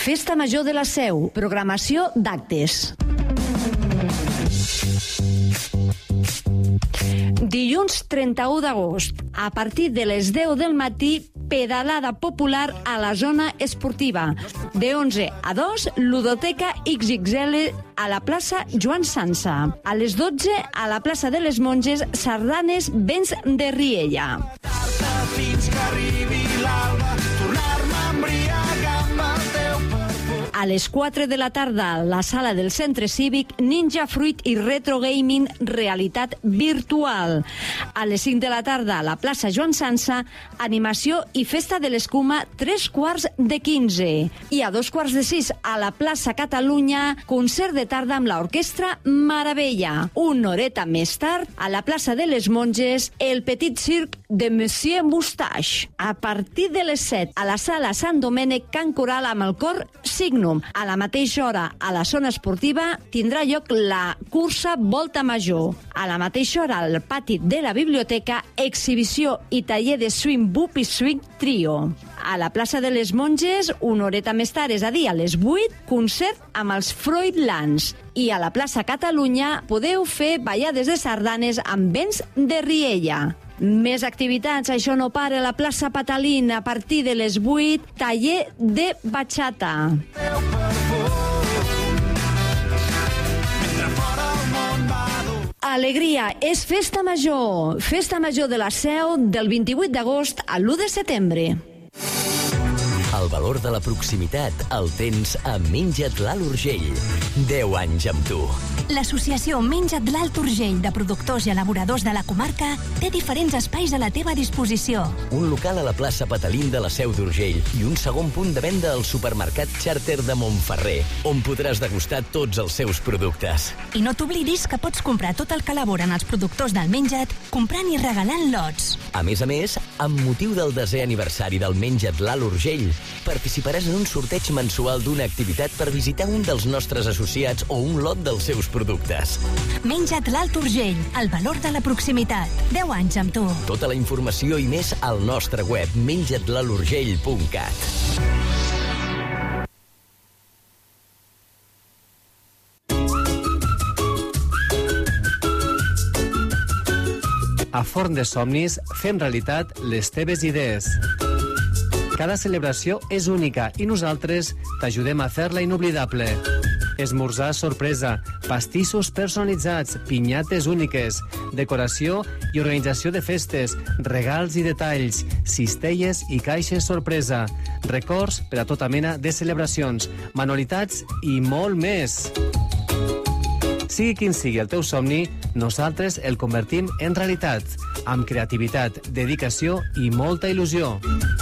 Festa Major de la Seu. Programació d'actes. Dilluns 31 d'agost, a partir de les 10 del matí, pedalada popular a la zona esportiva. De 11 a 2, ludoteca XXL a la plaça Joan Sansa. A les 12, a la plaça de les Monges, sardanes Vents de Riella. Fins que arribi l'alba, tornar-me a embriagar amb el teu perfum. A les 4 de la tarda, a la sala del Centre Cívic, Ninja Fruit i Retro Gaming, realitat virtual. A les 5 de la tarda, a la plaça Joan Sansa, animació i festa de l'escuma 3:45. I a 5:45, a la plaça Catalunya, concert de tarda amb l'orquestra Maravella. Una horeta més tard, a la plaça de les Monges, el petit circ de Monsieur Moustache. A partir de les 7, a la sala Sant Domènec, Can Coral amb el cor Signum. A la mateixa hora, a la zona esportiva, tindrà lloc la cursa Volta Major. A la mateixa hora, al pati de la biblioteca, exhibició i taller de swing Boop i swing trio. A la plaça de les Monges, una horeta més tard, és a dir, a les 8, concert amb els Freudlands. I a la plaça Catalunya podeu fer ballades de sardanes amb Vents de Riella. Més activitats, això no para, a la plaça Patalín, a partir de les 8, taller de bachata. Alegria, és Festa Major. Festa Major de la Seu del 28 d'agost al 1 de setembre. El valor de la proximitat el tens a Menja't l'Alt Urgell. 10 anys amb tu. L'associació Menja't l'Alt Urgell de productors i elaboradors de la comarca té diferents espais a la teva disposició. Un local a la plaça Patalín de la Seu d'Urgell i un segon punt de venda al supermercat Charter de Montferrer, on podràs degustar tots els seus productes. I no t'oblidis que pots comprar tot el que elaboren els productors del Menja't comprant i regalant lots. A més, amb motiu del 10è aniversari del Menja't l'Alt Urgell, participaràs en un sorteig mensual d'una activitat per visitar un dels nostres associats o un lot dels seus productes. Menja't l'Alt Urgell, el valor de la proximitat. 10 anys amb tu. Tota la informació i més al nostre web menjatlalturgell.cat. A Forn de Somnis fem realitat les teves idees. Cada celebració és única i nosaltres t'ajudem a fer-la inoblidable. Esmorzar sorpresa, pastissos personalitzats, pinyates úniques, decoració i organització de festes, regals i detalls, cistelles i caixes sorpresa, records per a tota mena de celebracions, manualitats i molt més. Sigui quin sigui el teu somni, nosaltres el convertim en realitat, amb creativitat, dedicació i molta il·lusió.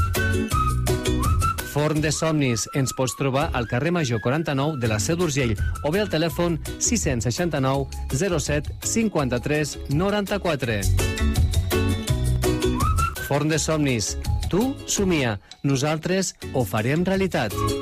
Forn de Somnis. Ens pots trobar al carrer Major 49 de la Seu d'Urgell o bé al telèfon 669 07 53 94. Forn de Somnis. Tu somia, nosaltres ho farem realitat.